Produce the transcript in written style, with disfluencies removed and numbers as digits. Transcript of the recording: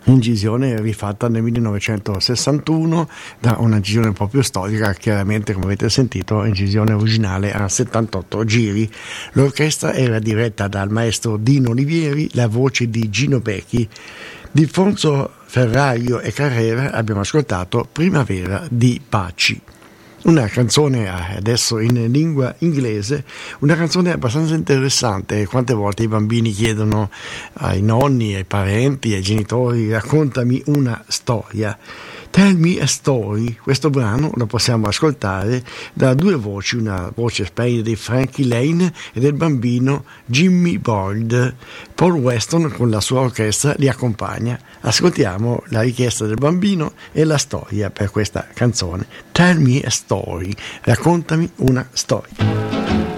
incisione rifatta nel 1961 da un'incisione proprio storica, chiaramente come avete sentito incisione originale a 78 giri. L'orchestra era diretta dal maestro Dino Olivieri, la voce di Gino Becchi. Di Fonzo Ferrario e Carrera abbiamo ascoltato Primavera di Paci. Una canzone adesso in lingua inglese, una canzone abbastanza interessante. Quante volte i bambini chiedono ai nonni, ai parenti, ai genitori: raccontami una storia. Tell me a story. Questo brano lo possiamo ascoltare da due voci, una voce splendida di Frankie Lane e del bambino Jimmy Boyd. Paul Weston con la sua orchestra li accompagna. Ascoltiamo la richiesta del bambino e la storia per questa canzone. Tell me a story. Raccontami una storia.